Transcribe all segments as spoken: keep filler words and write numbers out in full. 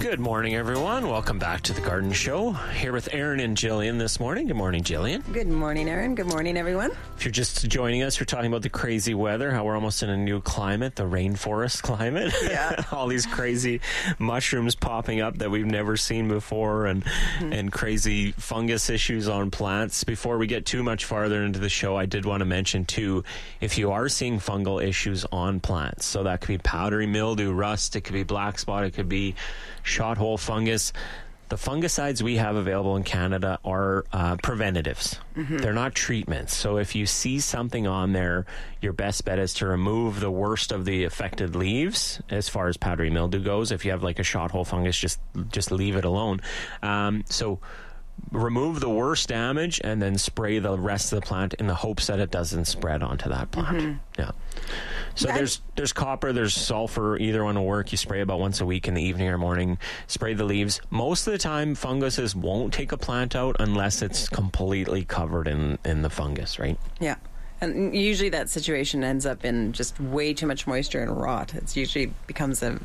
Good morning, everyone. Welcome back to the Garden Show. Here with Aaron and Jillian this morning. Good morning, Jillian. Good morning, Aaron. Good morning, everyone. If you're just joining us, we're talking about the crazy weather, how we're almost in a new climate, the rainforest climate. Yeah. All these crazy mushrooms popping up that we've never seen before, and mm-hmm. and crazy fungus issues on plants. Before we get too much farther into the show, I did want to mention, too, if you are seeing fungal issues on plants, so that could be powdery mildew, rust, it could be black spot, it could be shot hole fungus. The fungicides we have available in Canada are uh, preventatives. Mm-hmm. They're not treatments. So if you see something on there, your best bet is to remove the worst of the affected leaves as far as powdery mildew goes. If you have like a shot hole fungus, just just leave it alone. Um, so remove the worst damage and then spray the rest of the plant in the hopes that it doesn't spread onto that plant. Mm-hmm. Yeah. So that, there's there's copper, there's sulfur, either one will work. You spray about once a week in the evening or morning. Spray the leaves. Most of the time, funguses won't take a plant out unless it's completely covered in, in the fungus, right? Yeah. And usually that situation ends up in just way too much moisture and rot. It usually becomes a...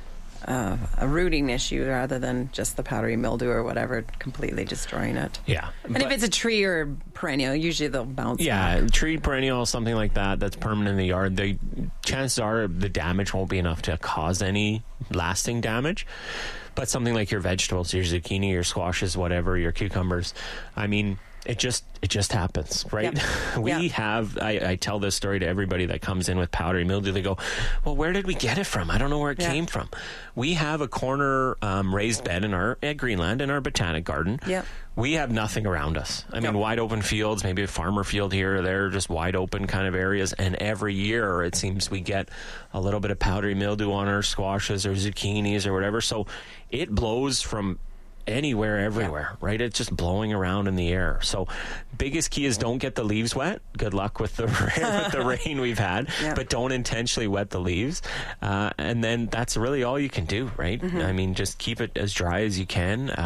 Uh, a rooting issue rather than just the powdery mildew or whatever completely destroying it. Yeah. And if it's a tree or perennial, usually they'll bounce Yeah, back. Tree, perennial, something like that that's permanent in the yard, they, chances are the damage won't be enough to cause any lasting damage. But something like your vegetables, your zucchini, your squashes, whatever, your cucumbers, I mean... It just it just happens, right? Yep. We yep. have, I, I tell this story to everybody that comes in with powdery mildew. They go, well, where did we get it from? I don't know where it yeah. came from. We have a corner um, raised bed in our at Greenland, in our botanic garden. Yep. We have nothing around us. I mean, yep. wide open fields, maybe a farmer field here or there, just wide open kind of areas. And every year, it seems we get a little bit of powdery mildew on our squashes or zucchinis or whatever. So it blows from... anywhere, everywhere, yeah. right? It's just blowing around in the air. So biggest key is don't get the leaves wet. Good luck with the, with the rain we've had, yeah. but don't intentionally wet the leaves. Uh, and then that's really all you can do, right? Mm-hmm. I mean, just keep it as dry as you can. Uh,